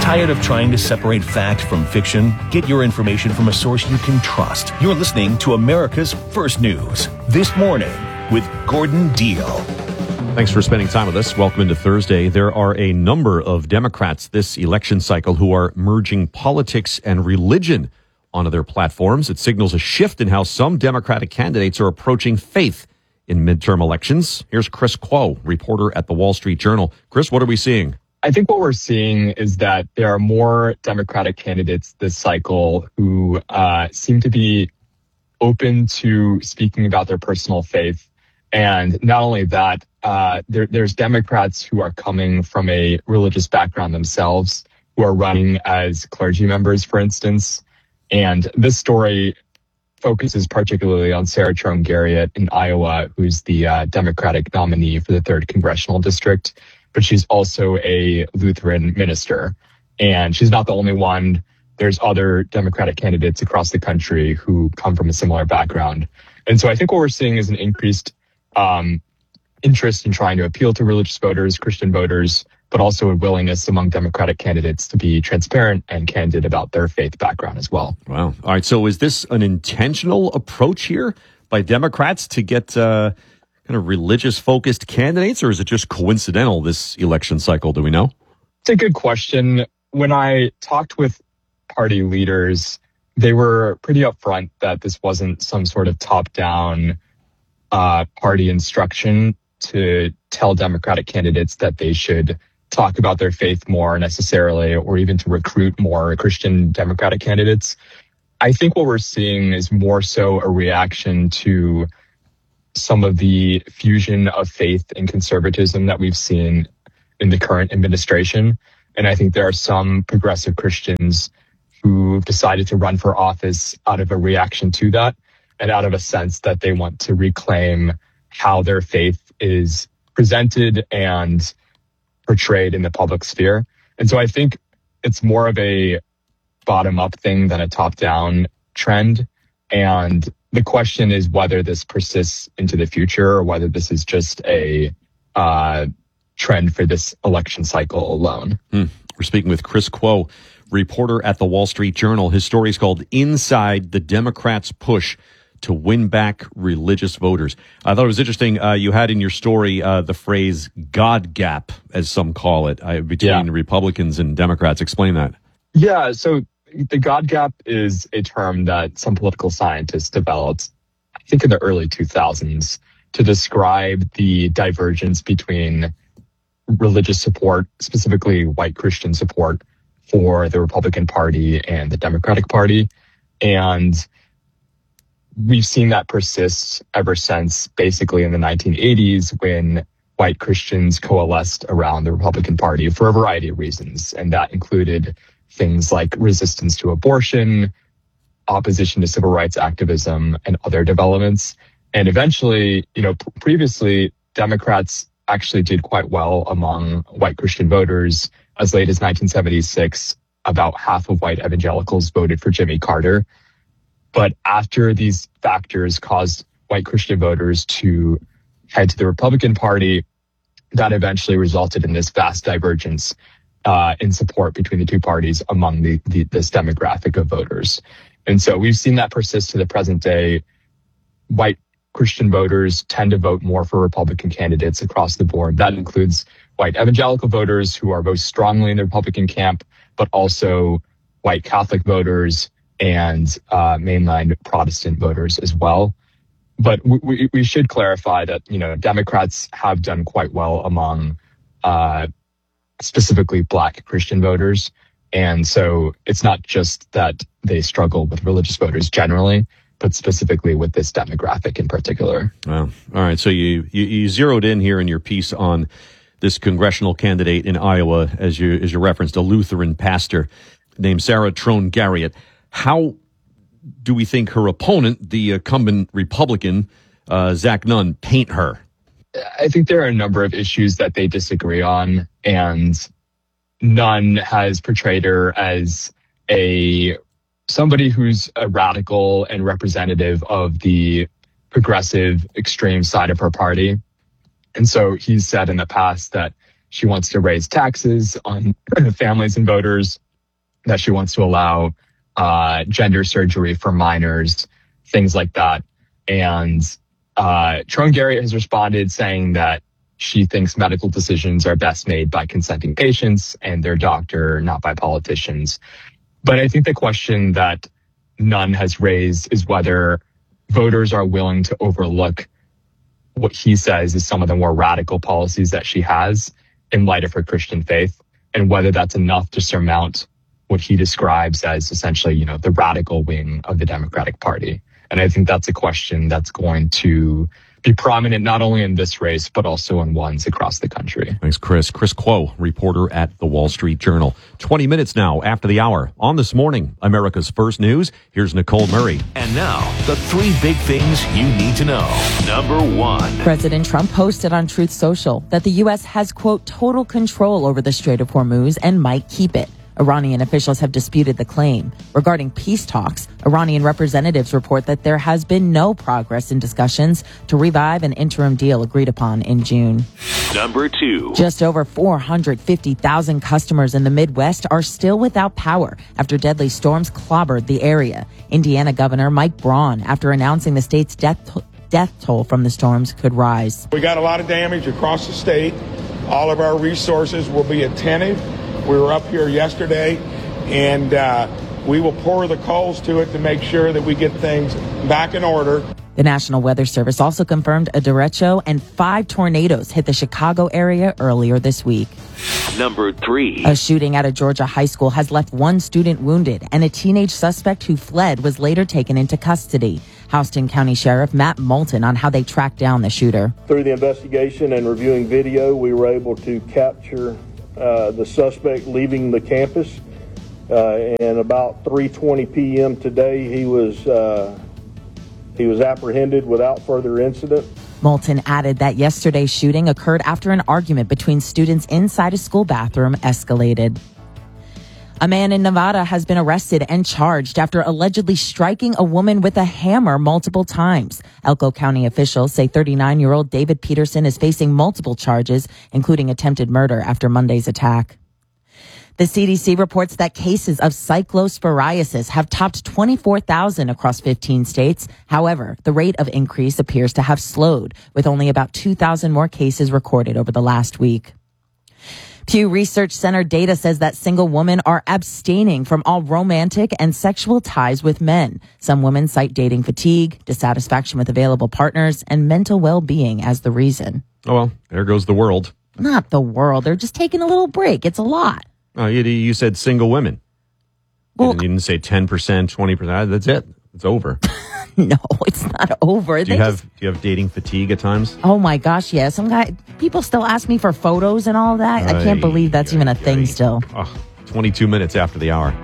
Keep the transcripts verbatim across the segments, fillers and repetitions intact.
Tired of trying to separate fact from fiction? Get your information from a source you can trust. You're listening to America's First News This Morning with Gordon Deal. Thanks for spending time with us. Welcome into Thursday. There are a number of Democrats this election cycle who are merging politics and religion onto their platforms. It signals a shift in how some Democratic candidates are approaching faith in midterm elections. Here's Chris Kuo, reporter at the Wall Street Journal. Chris, what are we seeing? I think what we're seeing is that there are more Democratic candidates this cycle who uh, seem to be open to speaking about their personal faith. And not only that, uh, there, there's Democrats who are coming from a religious background themselves, who are running as clergy members, for instance. And this story focuses particularly on Sarah Trone Garriott in Iowa, who's the uh, Democratic nominee for the third Congressional District. But she's also a Lutheran minister. And she's not the only one. There's other Democratic candidates across the country who come from a similar background. And so I think what we're seeing is an increased um, interest in trying to appeal to religious voters, Christian voters, but also a willingness among Democratic candidates to be transparent and candid about their faith background as well. Wow. All right. So is this an intentional approach here by Democrats to get uh, kind of religious-focused candidates, or is it just coincidental this election cycle? Do we know? It's a good question. When I talked with party leaders, they were pretty upfront that this wasn't some sort of top-down uh, party instruction to tell Democratic candidates that they should talk about their faith more necessarily, or even to recruit more Christian Democratic candidates. I think what we're seeing is more so a reaction to some of the fusion of faith and conservatism that we've seen in the current administration. And I think there are some progressive Christians who decided to run for office out of a reaction to that and out of a sense that they want to reclaim how their faith is presented and portrayed in the public sphere. And so I think it's more of a bottom-up thing than a top-down trend. And the question is whether this persists into the future or whether this is just a uh, trend for this election cycle alone. Hmm. We're speaking with Chris Kuo, reporter at the Wall Street Journal. His story is called Inside the Democrats' Push to Win Back Religious Voters. I thought it was interesting. Uh, you had in your story uh, the phrase God gap, as some call it, uh, between yeah. Republicans and Democrats. Explain that. Yeah, so the God gap is a term that some political scientists developed, I think in the early two thousands, to describe the divergence between religious support, specifically white Christian support, for the Republican Party and the Democratic Party. And we've seen that persist ever since basically in the nineteen eighties when white Christians coalesced around the Republican Party for a variety of reasons. And that included things like resistance to abortion, opposition to civil rights activism, and other developments. And eventually, you know, p- previously, Democrats actually did quite well among white Christian voters. As late as nineteen seventy-six, about half of white evangelicals voted for Jimmy Carter. But after these factors caused white Christian voters to head to the Republican Party, that eventually resulted in this vast divergence uh, in support between the two parties among the, the this demographic of voters. And so we've seen that persist to the present day. White Christian voters tend to vote more for Republican candidates across the board. That includes white evangelical voters who are both strongly in the Republican camp, but also white Catholic voters and uh, mainline Protestant voters as well. But we, we should clarify that, you know, Democrats have done quite well among uh, specifically Black Christian voters. And so it's not just that they struggle with religious voters generally, but specifically with this demographic in particular. Wow. All right. So you, you, you zeroed in here in your piece on this congressional candidate in Iowa, as you, as you referenced, a Lutheran pastor named Sarah Trone Garriott. How do we think her opponent, the incumbent Republican, uh, Zach Nunn, paint her? I think there are a number of issues that they disagree on, and Nunn has portrayed her as a somebody who's a radical and representative of the progressive extreme side of her party. And so he's said in the past that she wants to raise taxes on families and voters, that she wants to allow uh, gender surgery for minors, things like that. And uh, Tron Garriott has responded saying that she thinks medical decisions are best made by consenting patients and their doctor, not by politicians. But I think the question that none has raised is whether voters are willing to overlook what he says is some of the more radical policies that she has in light of her Christian faith, and whether that's enough to surmount what he describes as essentially, you know, the radical wing of the Democratic Party. And I think that's a question that's going to be prominent not only in this race, but also in ones across the country. Thanks, Chris. Chris Kuo, reporter at the Wall Street Journal. twenty minutes now after the hour. On This Morning, America's First News, here's Nicole Murray. And now, the three big things you need to know. Number one. President Trump posted on Truth Social that the U S has, quote, total control over the Strait of Hormuz and might keep it. Iranian officials have disputed the claim. Regarding peace talks, Iranian representatives report that there has been no progress in discussions to revive an interim deal agreed upon in June. Number two. Just over four hundred fifty thousand customers in the Midwest are still without power after deadly storms clobbered the area. Indiana Governor Mike Braun, after announcing the state's death, to- death toll from the storms could rise. We got a lot of damage across the state. All of our resources will be attentive. We were up here yesterday, and uh, we will pour the coals to it to make sure that we get things back in order. The National Weather Service also confirmed a derecho and five tornadoes hit the Chicago area earlier this week. Number three. A shooting at a Georgia high school has left one student wounded, and a teenage suspect who fled was later taken into custody. Houston County Sheriff Matt Moulton on how they tracked down the shooter. Through the investigation and reviewing video, we were able to capture Uh, the suspect leaving the campus, uh, and about three twenty p.m. today, he was uh, he was apprehended without further incident. Moulton added that yesterday's shooting occurred after an argument between students inside a school bathroom escalated. A man in Nevada has been arrested and charged after allegedly striking a woman with a hammer multiple times. Elko County officials say thirty-nine-year-old David Peterson is facing multiple charges, including attempted murder after Monday's attack. The C D C reports that cases of cyclosporiasis have topped twenty-four thousand across fifteen states. However, the rate of increase appears to have slowed, with only about two thousand more cases recorded over the last week. Pew Research Center data says that single women are abstaining from all romantic and sexual ties with men. Some women cite dating fatigue, dissatisfaction with available partners, and mental well-being as the reason. Oh, well, there goes the world. Not the world. They're just taking a little break. It's a lot. Oh, you, you said single women. Well, you didn't say ten percent, twenty percent. That's it. It's over. No, it's not over. Do you They have just- do you have dating fatigue at times? Oh my gosh, yes. Some guy, people still ask me for photos and all that. I can't Ay, believe that's ay, even a ay. thing still. Oh, twenty-two minutes after the hour.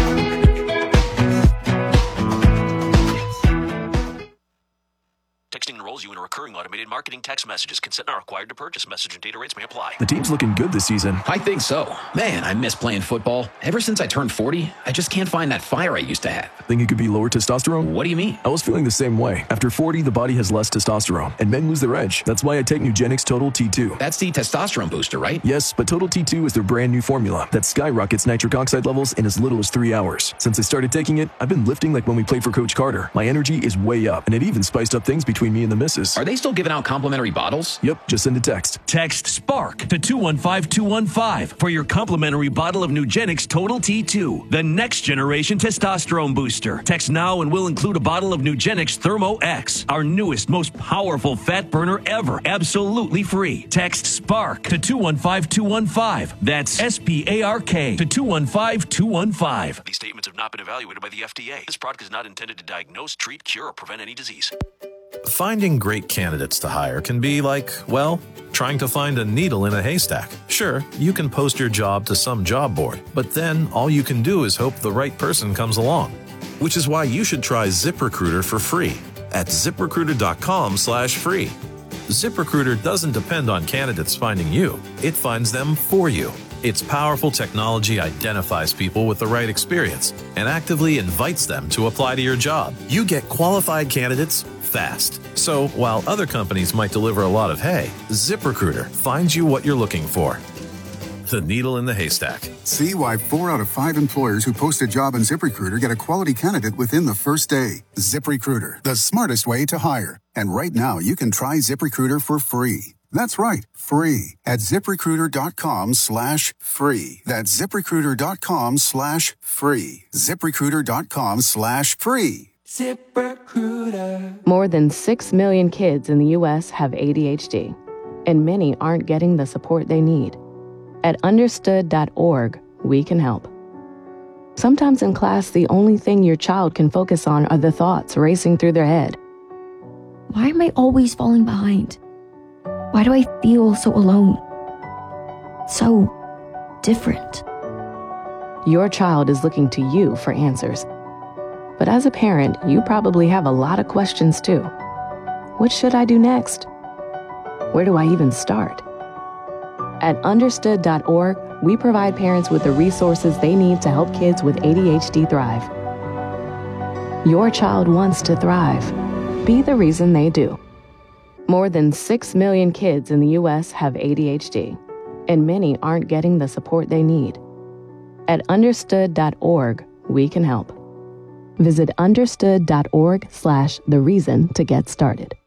Texting enrolls you in a recurring automated marketing text messages. Consent not required to purchase. Message and data rates may apply. The team's looking good this season. I think so. Man, I miss playing football. Ever since I turned forty, I just can't find that fire I used to have. Think it could be lower testosterone? What do you mean? I was feeling the same way. After forty, the body has less testosterone, and men lose their edge. That's why I take Nugenix Total T two. That's the testosterone booster, right? Yes, but Total T two is their brand new formula that skyrockets nitric oxide levels in as little as three hours. Since I started taking it, I've been lifting like when we played for Coach Carter. My energy is way up, and it even spiced up things between me and the missus. Are they still giving out complimentary bottles? Yep, just send a text. Text SPARK to two one five two one five for your complimentary bottle of Nugenix Total T two, the next generation testosterone booster. Text now and we'll include a bottle of Nugenix Thermo X, our newest, most powerful fat burner ever, absolutely free. Text SPARK to two one five two one five. That's S P A R K to two one five two one five. These statements have not been evaluated by the F D A. This product is not intended to diagnose, treat, cure, or prevent any disease. Finding great candidates to hire can be like, well, trying to find a needle in a haystack. Sure, you can post your job to some job board, but then all you can do is hope the right person comes along. Which is why you should try ZipRecruiter for free at ZipRecruiter.com slash free. ZipRecruiter doesn't depend on candidates finding you. It finds them for you. Its powerful technology identifies people with the right experience and actively invites them to apply to your job. You get qualified candidates fast. So while other companies might deliver a lot of hay, ZipRecruiter finds you what you're looking for. the needle in the haystack. See why four out of five employers who post a job on ZipRecruiter get a quality candidate within the first day. ZipRecruiter, the smartest way to hire. And right now, you can try ZipRecruiter for free. That's right, free at ZipRecruiter.com slash free. That's ZipRecruiter.com slash free. ZipRecruiter.com slash free. ZipRecruiter. More than six million kids in the U S have A D H D, and many aren't getting the support they need. At understood dot org, we can help. Sometimes in class, the only thing your child can focus on are the thoughts racing through their head. Why am I always falling behind? Why do I feel so alone? So different. Your child is looking to you for answers. But as a parent, you probably have a lot of questions too. What should I do next? Where do I even start? At understood dot org, we provide parents with the resources they need to help kids with A D H D thrive. Your child wants to thrive. Be the reason they do. More than six million kids in the U S have A D H D, and many aren't getting the support they need. At understood dot org, we can help. Visit understood dot org slash the reason to get started.